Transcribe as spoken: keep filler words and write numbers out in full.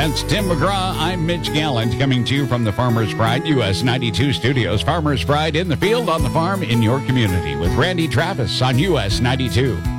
That's Tim McGraw. I'm Mitch Gallant, coming to you from the Farmer's Pride U S ninety-two studios. Farmer's Pride in the field, on the farm, in your community, with Randy Travis on U S ninety-two.